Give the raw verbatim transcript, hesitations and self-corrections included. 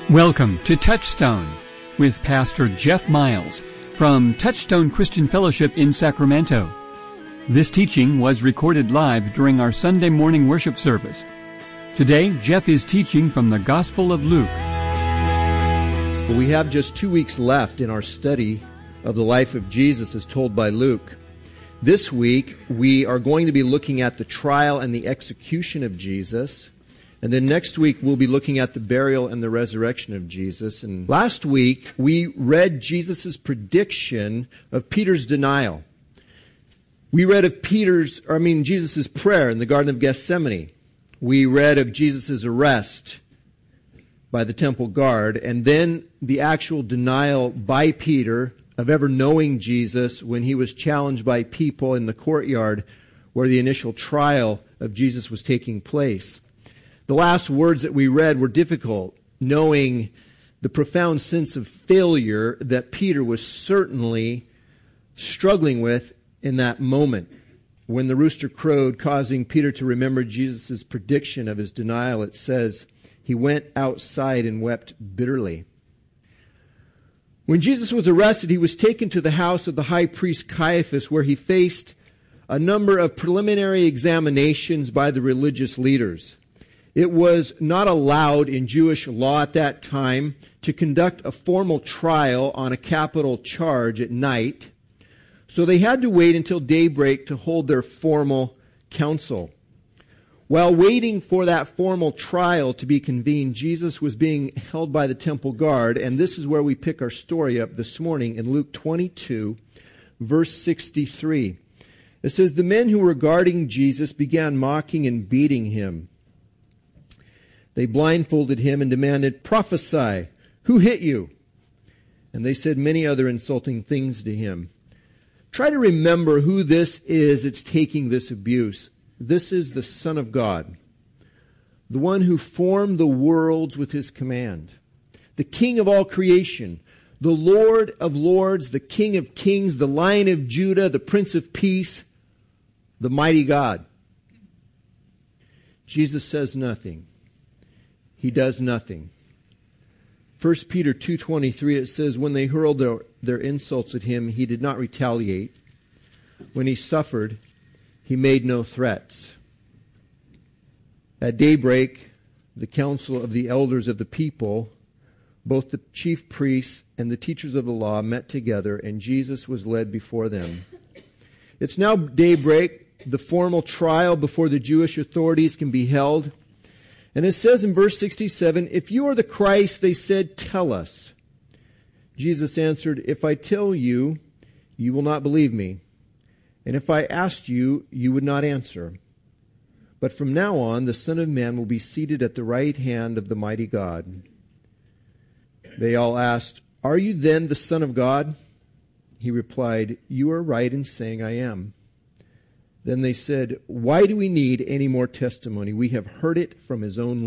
Welcome to Touchstone with Pastor Jeff Miles from Touchstone Christian Fellowship in Sacramento. This teaching was recorded live during our Sunday morning worship service. Today, Jeff is teaching from the Gospel of Luke. We have just two weeks left in our study of the life of Jesus as told by Luke. This week, we are going to be looking at the trial and the execution of Jesus. And then next week, we'll be looking at the burial and the resurrection of Jesus. And last week, we read Jesus' prediction of Peter's denial. We read of Peter's, or I mean, Jesus' prayer in the Garden of Gethsemane. We read of Jesus' arrest by the temple guard, and then the actual denial by Peter of ever knowing Jesus when he was challenged by people in the courtyard where the initial trial of Jesus was taking place. The last words that we read were difficult, knowing the profound sense of failure that Peter was certainly struggling with in that moment. When the rooster crowed, causing Peter to remember Jesus' prediction of his denial, it says, he went outside and wept bitterly. When Jesus was arrested, he was taken to the house of the high priest Caiaphas, where he faced a number of preliminary examinations by the religious leaders. It was not allowed in Jewish law at that time to conduct a formal trial on a capital charge at night, so they had to wait until daybreak to hold their formal council. While waiting for that formal trial to be convened, Jesus was being held by the temple guard, and this is where we pick our story up this morning in Luke twenty-two, verse sixty-three. It says, "The men who were guarding Jesus began mocking and beating him. They blindfolded him and demanded, 'Prophesy, who hit you?' And they said many other insulting things to him." Try to remember who this is that's taking this abuse. This is the Son of God, the one who formed the worlds with his command, the King of all creation, the Lord of lords, the King of kings, the Lion of Judah, the Prince of Peace, the mighty God. Jesus says nothing. He does nothing. First Peter two twenty-three, it says, when they hurled their, their insults at him, he did not retaliate. When he suffered, he made no threats. At daybreak, the council of the elders of the people, both the chief priests and the teachers of the law, met together, and Jesus was led before them. It's now daybreak. The formal trial before the Jewish authorities can be held. And it says in verse sixty-seven, "If you are the Christ," they said, "tell us." Jesus answered, "If I tell you, you will not believe me. And if I asked you, you would not answer. But from now on, the Son of Man will be seated at the right hand of the mighty God." They all asked, "Are you then the Son of God?" He replied, "You are right in saying I am." Then they said, "Why do we need any more testimony? We have heard it from his own